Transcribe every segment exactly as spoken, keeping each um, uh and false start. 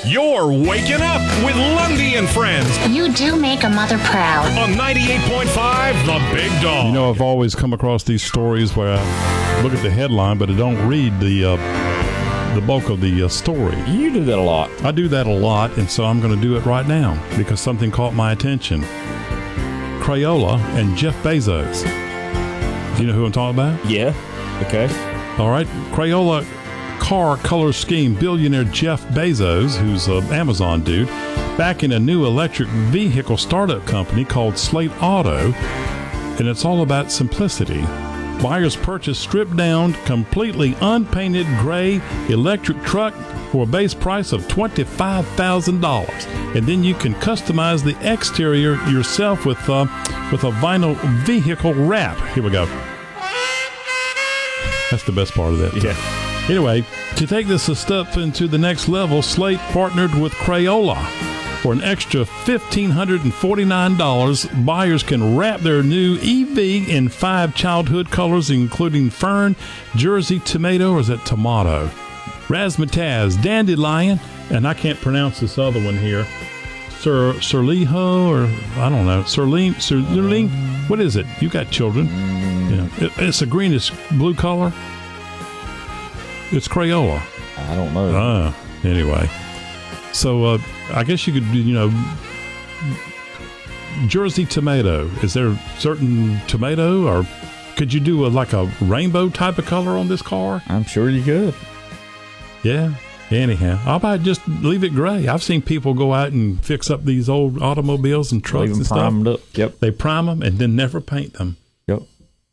You're waking up with Lundy and Friends You do make a mother proud. on ninety-eight point five The Big Dog. You know, I've always come across these stories where I look at the headline, but I don't read the uh, the bulk of the uh, story. You do that a lot. I do that a lot, and so I'm going to do it right now because something caught my attention. Crayola and Jeff Bezos. Do you know who I'm talking about? Yeah. Okay. All right. Crayola car color scheme billionaire Jeff Bezos, who's an Amazon dude, backing a new electric vehicle startup company called Slate Auto, and it's all about simplicity. Buyers purchase stripped down, completely unpainted gray electric truck for a base price of twenty-five thousand dollars. And then you can customize the exterior yourself with, uh, with a vinyl vehicle wrap. Here we go. That's the best part of that. Yeah. Anyway, to take this a step into the next level, Slate partnered with Crayola. For an extra one thousand five hundred forty-nine dollars, buyers can wrap their new E V in five childhood colors, including fern, Jersey tomato, or is it tomato? Razzmatazz, dandelion, and I can't pronounce this other one here. Sir Sirleho, or I don't know. Sirleen, Sirleen, what is it? You got children. Yeah. It, it's a greenish blue color. It's Crayola. I don't know. Ah, anyway. So uh, I guess you could, you know, Jersey tomato. Is there a certain tomato, or could you do a, like a rainbow type of color on this car? I'm sure you could. Yeah. Anyhow, I might just leave it gray. I've seen people go out and fix up these old automobiles and trucks Leave them and stuff. primed up. Yep. They prime them and then never paint them. Yep.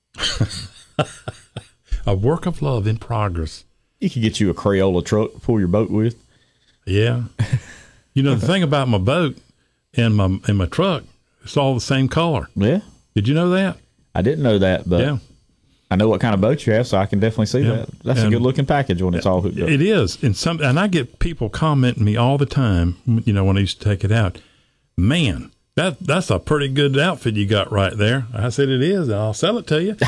A work of love in progress. You could get you a Crayola truck to pull your boat with. Yeah. You know, the thing about my boat and my and my truck, it's all the same color. Yeah. Did you know that? I didn't know that, but Yeah. I know what kind of boat you have, so I can definitely see Yeah. that. That's And a good looking package when it's all hooked up. It is. And some and I get people commenting me all the time, you know, when I used to take it out. Man, that that's a pretty good outfit you got right there. I said it is. I'll sell it to you.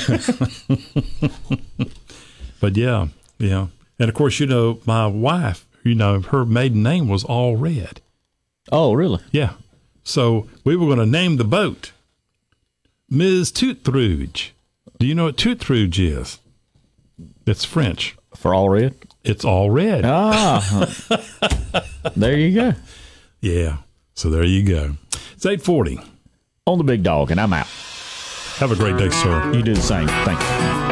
But yeah, yeah. And of course, you know, my wife, you know, her maiden name was All Red. Oh, really? Yeah. So we were going to name the boat Miz Toothrooge. Do you know what Toothrooge is? It's French. For all red? It's all red. Ah. There you go. Yeah. So there you go. It's eight forty. On the Big Dog, and I'm out. Have a great day, sir. You do the same. Thanks.